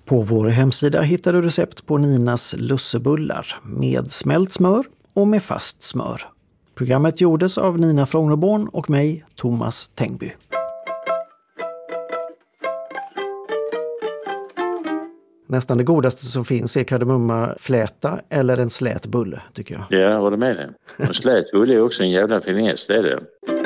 På vår hemsida hittar du recept på Ninas lussebullar med smält smör och med fast smör. Programmet gjordes av Nina Frognerborn och mig, Thomas Tengby. Nästan det godaste som finns är kardemummafläta eller en slät bulle, tycker jag. Ja, jag håller med dig. Och slät bulle är också en jävla finess, det är det.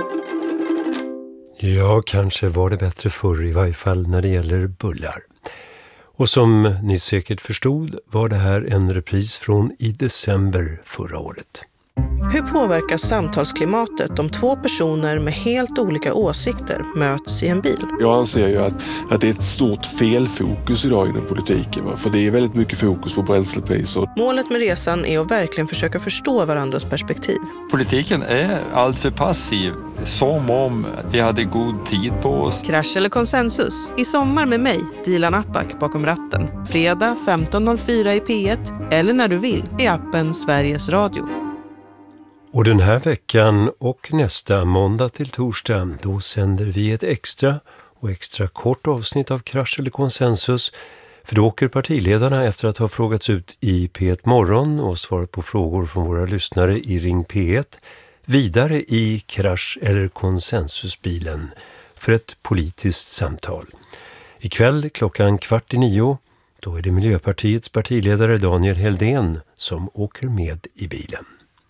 Ja, kanske var det bättre förr, i varje fall när det gäller bullar. Och som ni säkert förstod var det här en repris från i december förra året. Hur påverkas samtalsklimatet om två personer med helt olika åsikter möts i en bil? Jag anser ju att det är ett stort felfokus idag inom politiken. För det är väldigt mycket fokus på bränslepriser. Målet med resan är att verkligen försöka förstå varandras perspektiv. Politiken är alltför passiv, som om vi hade god tid på oss. Krasch eller konsensus? I sommar med mig, Dilan Apak bakom ratten. Fredag 15.04 i P1 eller när du vill i appen Sveriges Radio. Och den här veckan och nästa måndag till torsdag, då sänder vi ett extra kort avsnitt av Krasch eller konsensus. För då åker partiledarna efter att ha frågats ut i P1 Morgon och svarat på frågor från våra lyssnare i Ring P1 vidare i Krasch eller konsensusbilen för ett politiskt samtal. Ikväll klockan 8:45, då är det Miljöpartiets partiledare Daniel Heldén som åker med i bilen.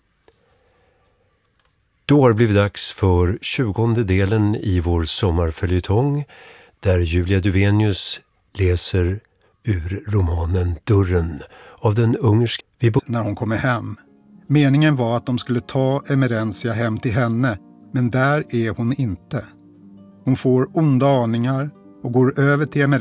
Då har det blivit dags för 20:e delen i vår sommarföljetong där Julia Duvenius läser ur romanen Dörren av den ungerska... När hon kommer hem. Meningen var att de skulle ta Emerencia hem till henne, men där är hon inte. Hon får onda aningar och går över till Emerencia.